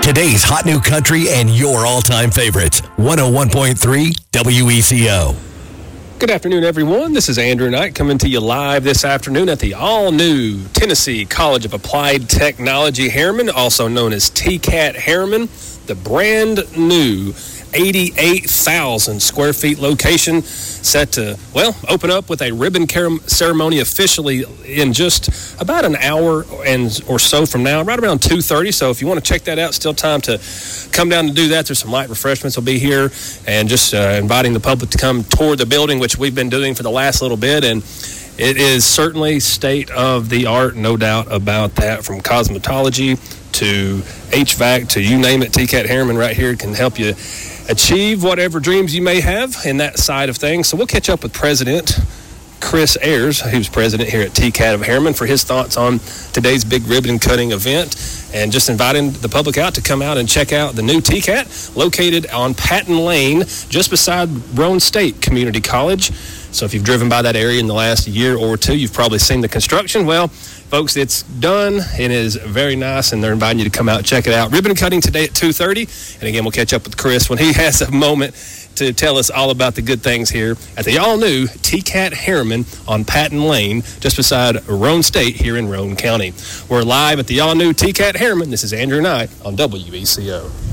Today's hot new country and your all-time favorites. 101.3 WECO. Good afternoon, everyone. This is Andrew Knight coming to you live this afternoon at the all-new Tennessee College of Applied Technology Harriman, also known as TCAT Harriman, the brand new 88,000 square feet location set to, open up with a ribbon ceremony officially in just about an hour or so from now, right around 2:30. So if you want to check that out, still time to come down and do that. There's some light refreshments will be here, and just inviting the public to come tour the building, which we've been doing for the last little bit. And it is certainly state of the art, no doubt about that, from cosmetology to HVAC to you name it. TCAT Harriman right here can help you achieve whatever dreams you may have in that side of things. So we'll catch up with President Chris Ayers, who's president here at TCAT of Harriman, for his thoughts on today's big ribbon cutting event, and just inviting the public out to come out and check out the new TCAT located on Patton Lane, just beside Roane State Community College. So if you've driven by that area in the last year or two, you've probably seen the construction. Well, folks, it's done. It is very nice, and they're inviting you to come out and check it out. Ribbon cutting today at 2:30. And again, we'll catch up with Chris when he has a moment to tell us all about the good things here at the all-new TCAT Harriman on Patton Lane, just beside Roane State here in Roane County. We're live at the all-new TCAT Harriman. This is Andrew Knight on WECO.